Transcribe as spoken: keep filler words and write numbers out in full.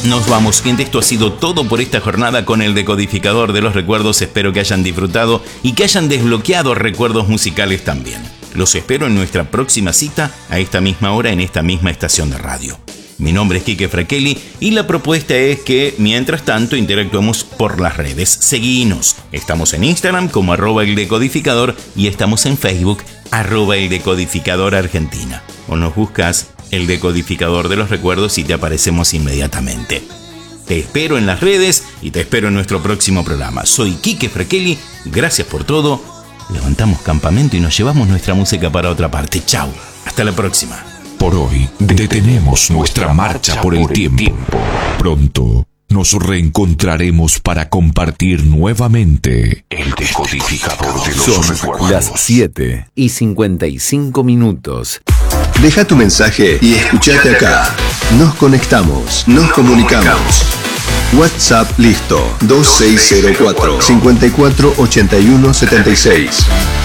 Nos vamos, gente. Esto ha sido todo por esta jornada con el decodificador de los recuerdos. Espero que hayan disfrutado y que hayan desbloqueado recuerdos musicales también. Los espero en nuestra próxima cita a esta misma hora en esta misma estación de radio. Mi nombre es Quique Fraquelli y la propuesta es que, mientras tanto, interactuemos por las redes. Seguinos. Estamos en Instagram como arroba el decodificador y estamos en Facebook arroba el decodificador Argentina. O nos buscas el decodificador de los recuerdos y te aparecemos inmediatamente. Te espero en las redes y te espero en nuestro próximo programa. Soy Quique Fraquelli. Gracias por todo. Levantamos campamento y nos llevamos nuestra música para otra parte. Chau. Hasta la próxima. Por hoy detenemos nuestra marcha por el tiempo. Pronto nos reencontraremos para compartir nuevamente el decodificador de los Son recuerdos. las siete y cincuenta y cinco minutos. Deja tu mensaje y escuchate acá. Nos conectamos, nos comunicamos. WhatsApp listo dos seis cero cuatro, cinco cuatro ocho uno siete seis.